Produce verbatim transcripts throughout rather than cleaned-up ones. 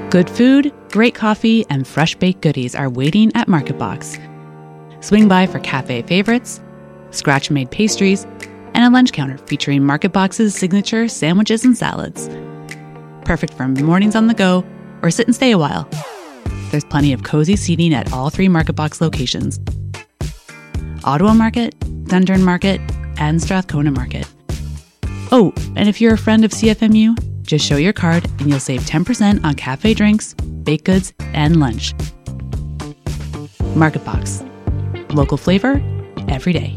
Good food, great coffee, and fresh-baked goodies are waiting at MarketBox. Swing by for cafe favorites, scratch-made pastries, and a lunch counter featuring MarketBox's signature sandwiches and salads. Perfect for mornings on the go or sit and stay a while. There's plenty of cozy seating at all three MarketBox locations: Ottawa Market, Dundurn Market, and Strathcona Market. Oh, and if you're a friend of C F M U, just show your card and you'll save ten percent on cafe drinks, baked goods, and lunch. MarketBox. Local flavor, every day.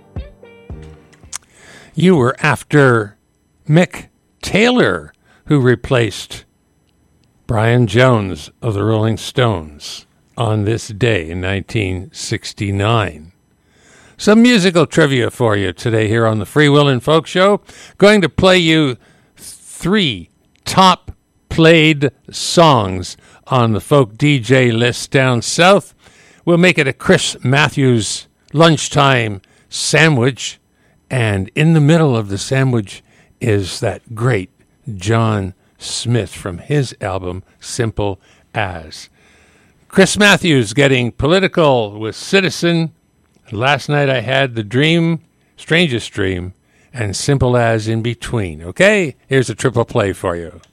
You were after Mick Taylor, who replaced Brian Jones of the Rolling Stones on this day in nineteen sixty-nine. Some musical trivia for you today here on the Free Will and Folk Show. Going to play you three top played songs on the folk D J list down south. We'll make it a Chris Matthews lunchtime sandwich, and in the middle of the sandwich is that great John Smith from his album Simple As. Chris Matthews getting political with Citizen. Last night I had The Dream, Strangest Dream, and Simple As in between. Okay, here's a triple play for you.